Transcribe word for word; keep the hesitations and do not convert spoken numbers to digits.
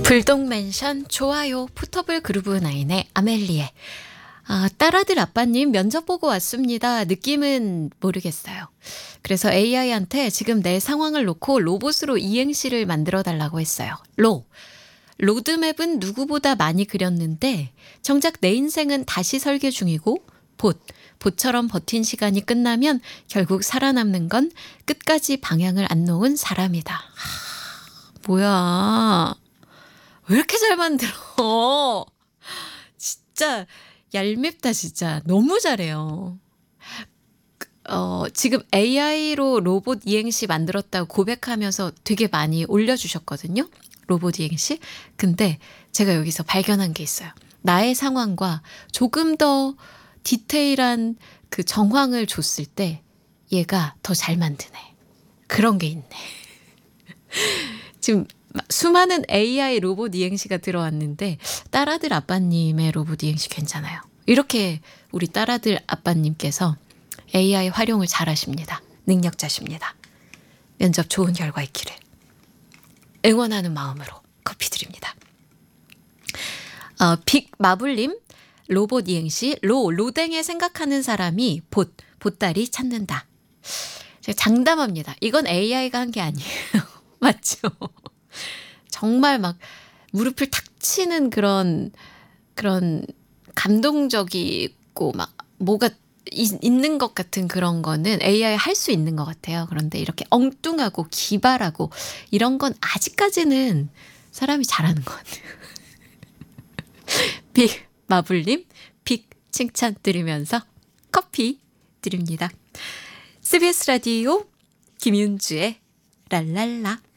불독맨션 좋아요 포터블 그루브 나인의 아멜리에. 아, 딸아들 아빠님 면접 보고 왔습니다. 느낌은 모르겠어요. 그래서 에이아이한테 지금 내 상황을 놓고 로봇으로 이행시를 만들어 달라고 했어요. 로. 로드맵은 누구보다 많이 그렸는데 정작 내 인생은 다시 설계 중이고 봇. 봇처럼 버틴 시간이 끝나면 결국 살아남는 건 끝까지 방향을 안 놓은 사람이다. 하, 뭐야. 왜 이렇게 잘 만들어? 진짜 얄밉다 진짜. 너무 잘해요. 어, 지금 에이아이로 로봇 이행시 만들었다고 고백하면서 되게 많이 올려주셨거든요. 로봇 이행시. 근데 제가 여기서 발견한 게 있어요. 나의 상황과 조금 더 디테일한 그 정황을 줬을 때 얘가 더 잘 만드네. 그런 게 있네. 지금 수많은 에이아이 로봇 이행시가 들어왔는데 딸아들 아빠님의 로봇 이행시 괜찮아요. 이렇게 우리 딸아들 아빠님께서 에이아이 활용을 잘하십니다. 능력자십니다. 면접 좋은 결과 있기를 응원하는 마음으로 커피 드립니다. 어, 빅마블님 로봇 이행시 로 로댕에 생각하는 사람이 봇 보따리 찾는다. 제가 장담합니다. 이건 에이아이가 한 게 아니에요. 맞죠? 정말 막 무릎을 탁 치는 그런 그런 감동적이고 막 뭐가 이, 있는 것 같은 그런 거는 에이아이 할 수 있는 것 같아요. 그런데 이렇게 엉뚱하고 기발하고 이런 건 아직까지는 사람이 잘하는 것 같아요. 빅 마블님 빅 칭찬 드리면서 커피 드립니다. 씨비에스 라디오 김윤주의 랄랄라.